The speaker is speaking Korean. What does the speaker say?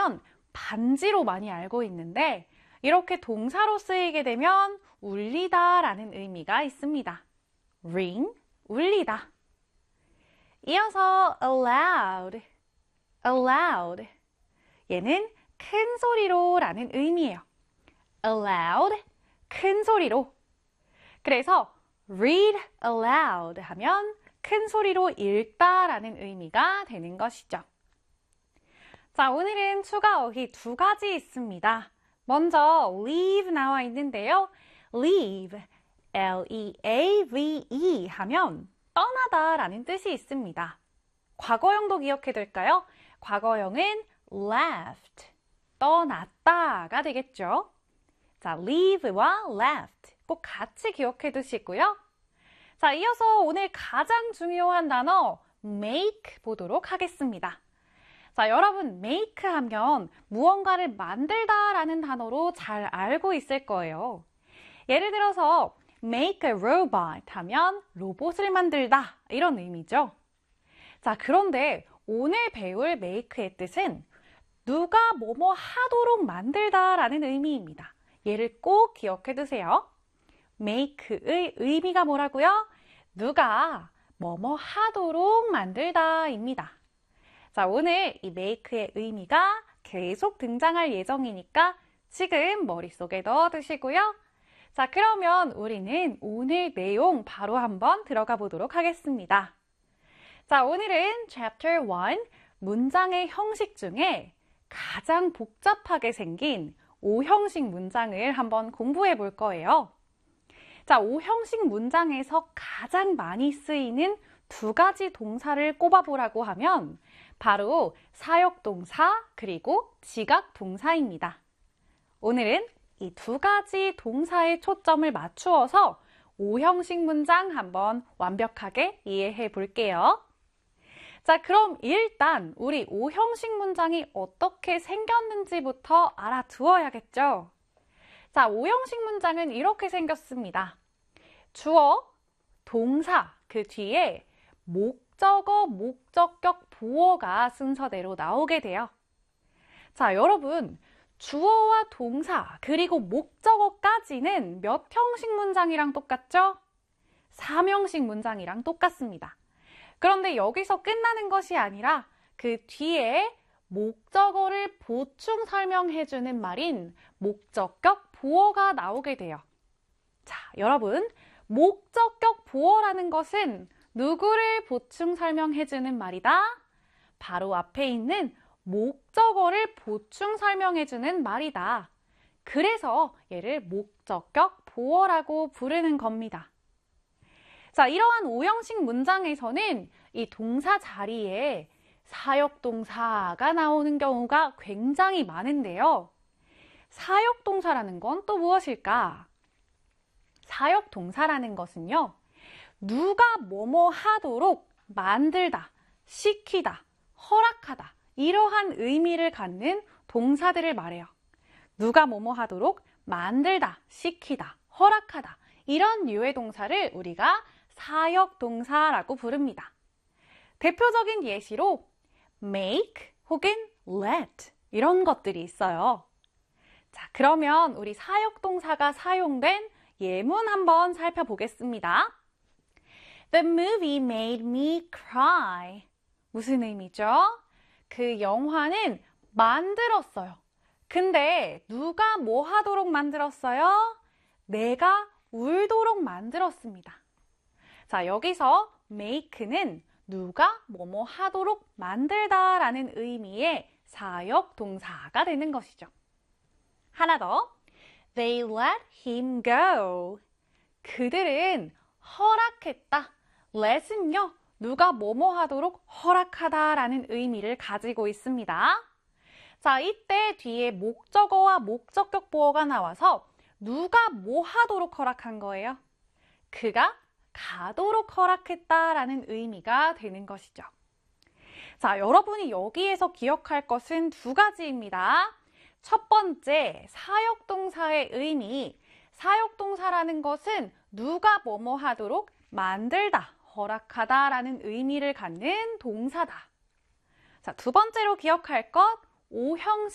하면 반지로 많이 알고 있는데 이렇게 동사로 쓰이게 되면 울리다 라는 의미가 있습니다. ring, 울리다. 이어서 loud, loud. 얘는 큰 소리로 라는 의미예요. loud, 큰 소리로. 그래서 read aloud 하면 큰 소리로 읽다 라는 의미가 되는 것이죠. 자, 오늘은 추가 어휘 2가지 있습니다. 먼저 leave 나와 있는데요. leave, L-E-A-V-E 하면 떠나다 라는 뜻이 있습니다. 과거형도 기억해둘까요? 과거형은 left, 떠났다가 되겠죠. 자, leave와 left 꼭 같이 기억해 두시고요. 자, 이어서 오늘 가장 중요한 단어 make 보도록 하겠습니다. 자, 여러분 make 하면 무언가를 만들다 라는 단어로 잘 알고 있을 거예요. 예를 들어서 make a robot 하면 로봇을 만들다 이런 의미죠. 자, 그런데 오늘 배울 make의 뜻은 누가 뭐뭐 하도록 만들다 라는 의미입니다. 얘를 꼭 기억해 두세요. make의 의미가 뭐라고요? 누가 뭐뭐 하도록 만들다 입니다. 자, 오늘 이 make의 의미가 계속 등장할 예정이니까 지금 머릿속에 넣어두시고요. 자, 그러면 우리는 오늘 내용 바로 한번 들어가 보도록 하겠습니다. 자, 오늘은 Chapter 1 문장의 형식 중에 가장 복잡하게 생긴 5형식 문장을 한번 공부해 볼 거예요. 자, 5형식 문장에서 가장 많이 쓰이는 2가지 동사를 꼽아보라고 하면 바로 사역동사 그리고 지각동사입니다. 오늘은 이 2가지 동사에 초점을 맞추어서 5형식 문장 한번 완벽하게 이해해 볼게요. 자, 그럼 일단 우리 5형식 문장이 어떻게 생겼는지부터 알아두어야겠죠. 자, 5형식 문장은 이렇게 생겼습니다. 주어, 동사, 그 뒤에 목적어, 목적격, 보어가 순서대로 나오게 돼요. 자, 여러분, 주어와 동사, 그리고 목적어까지는 몇 형식 문장이랑 똑같죠? 3형식 문장이랑 똑같습니다. 그런데 여기서 끝나는 것이 아니라 그 뒤에 목적어를 보충 설명해주는 말인 목적격 보어가 나오게 돼요. 자, 여러분, 목적격 보어라는 것은 누구를 보충 설명해주는 말이다? 바로 앞에 있는 목적어를 보충 설명해주는 말이다. 그래서 얘를 목적격 보어라고 부르는 겁니다. 자, 이러한 5형식 문장에서는 이 동사 자리에 사역동사가 나오는 경우가 굉장히 많은데요. 사역동사라는 건 또 무엇일까? 사역동사라는 것은요, 누가 뭐뭐 하도록 만들다, 시키다, 허락하다 이러한 의미를 갖는 동사들을 말해요. 누가 뭐뭐 하도록 만들다, 시키다, 허락하다 이런 류의 동사를 우리가 사역동사라고 부릅니다. 대표적인 예시로 make 혹은 let 이런 것들이 있어요. 자, 그러면 우리 사역동사가 사용된 예문 한번 살펴보겠습니다. The movie made me cry. 무슨 의미죠? 그 영화는 만들었어요. 근데 누가 뭐 하도록 만들었어요? 내가 울도록 만들었습니다. 자, 여기서 make는 누가 뭐뭐 하도록 만들다 라는 의미의 사역 동사가 되는 것이죠. 하나 더. They let him go. 그들은 허락했다. let은요, 누가 뭐뭐 하도록 허락하다 라는 의미를 가지고 있습니다. 자, 이때 뒤에 목적어와 목적격 보어가 나와서 누가 뭐 하도록 허락한 거예요? 그가 가도록 허락했다라는 의미가 되는 것이죠. 자, 여러분이 여기에서 기억할 것은 2가지입니다. 첫 번째, 사역동사의 의미. 사역동사라는 것은 누가 뭐뭐 하도록 만들다, 허락하다라는 의미를 갖는 동사다. 자, 2번째로 기억할 것, 5형식